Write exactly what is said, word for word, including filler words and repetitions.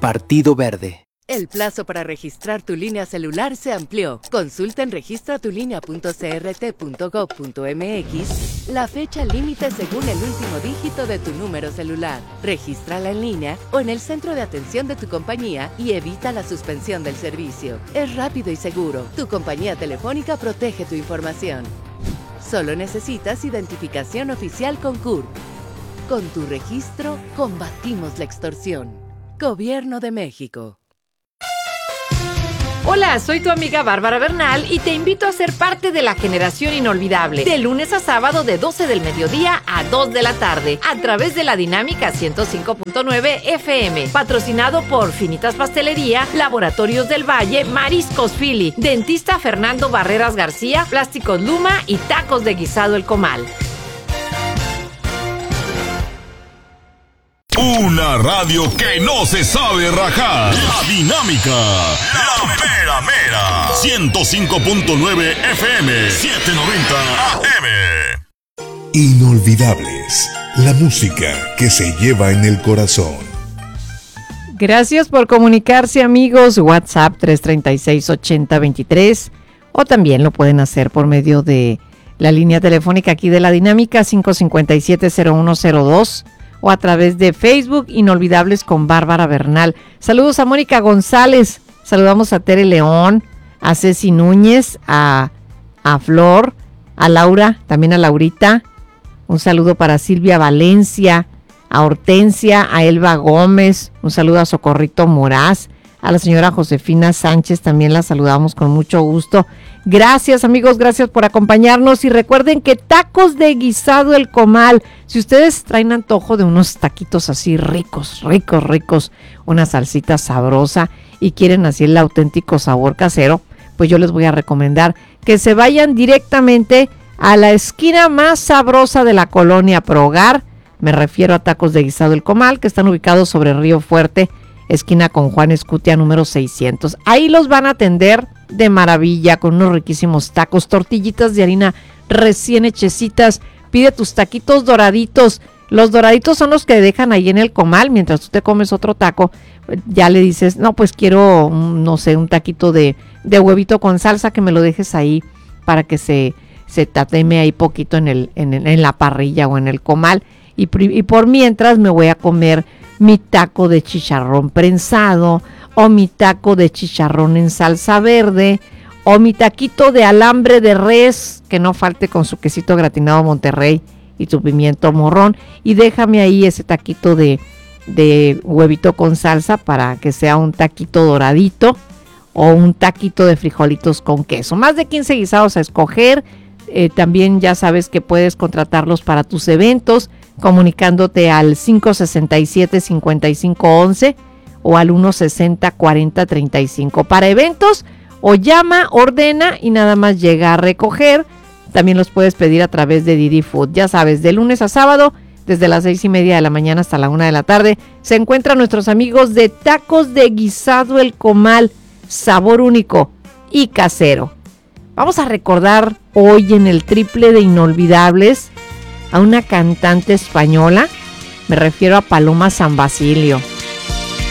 Partido Verde. El plazo para registrar tu línea celular se amplió. Consulta en registra tu línea punto c r t punto gov punto m x la fecha límite según el último dígito de tu número celular. Regístrala en línea o en el centro de atención de tu compañía y evita la suspensión del servicio. Es rápido y seguro. Tu compañía telefónica protege tu información. Solo necesitas identificación oficial con C U R P. Con tu registro, combatimos la extorsión. Gobierno de México. Hola, soy tu amiga Bárbara Bernal y te invito a ser parte de la generación inolvidable. De lunes a sábado de doce del mediodía a dos de la tarde, a través de la Dinámica ciento cinco punto nueve F M. Patrocinado por Finitas Pastelería, Laboratorios del Valle, Mariscos Philly, Dentista Fernando Barreras García, Plásticos Luma y Tacos de Guisado El Comal. Una radio que no se sabe rajar. La Dinámica. La mera mera. ciento cinco punto nueve F M. setecientos noventa A M. Inolvidables. La música que se lleva en el corazón. Gracias por comunicarse, amigos. WhatsApp tres tres seis, ocho cero dos tres o también lo pueden hacer por medio de la línea telefónica aquí de la Dinámica cinco cinco siete, cero uno cero dos o a través de Facebook Inolvidables con Bárbara Bernal. Saludos a Mónica González, saludamos a Tere León, a Ceci Núñez, a, a Flor, a Laura, también a Laurita. Un saludo para Silvia Valencia, a Hortensia, a Elba Gómez, un saludo a Socorrito Moraz, a la señora Josefina Sánchez, también la saludamos con mucho gusto. Gracias, amigos, gracias por acompañarnos y recuerden que Tacos de Guisado El Comal, si ustedes traen antojo de unos taquitos así ricos, ricos, ricos, una salsita sabrosa y quieren así el auténtico sabor casero, pues yo les voy a recomendar que se vayan directamente a la esquina más sabrosa de la colonia Prohogar. Me refiero a Tacos de Guisado El Comal, que están ubicados sobre Río Fuerte, esquina con Juan Escutia número seiscientos. Ahí los van a atender de maravilla con unos riquísimos tacos, tortillitas de harina recién hechecitas. Pide tus taquitos doraditos. Los doraditos son los que dejan ahí en el comal. Mientras tú te comes otro taco, ya le dices, no, pues quiero, no sé, un taquito de, de huevito con salsa, que me lo dejes ahí para que se, se tateme ahí poquito en, el, en, en la parrilla o en el comal. Y, y por mientras me voy a comer mi taco de chicharrón prensado, o mi taco de chicharrón en salsa verde, o mi taquito de alambre de res, que no falte con su quesito gratinado Monterrey y tu pimiento morrón, y déjame ahí ese taquito de, de huevito con salsa para que sea un taquito doradito, o un taquito de frijolitos con queso. Más de quince guisados a escoger. Eh, también ya sabes que puedes contratarlos para tus eventos, comunicándote al cinco seis siete, cinco cinco uno uno o al uno sesenta, cuarenta, treinta y cinco. Para eventos, o llama, ordena y nada más llega a recoger. También los puedes pedir a través de Didi Food. Ya sabes, de lunes a sábado, desde las seis y media de la mañana hasta la una de la tarde, se encuentran nuestros amigos de Tacos de Guisado El Comal, sabor único y casero. Vamos a recordar hoy en el triple de Inolvidables a una cantante española, me refiero a Paloma San Basilio.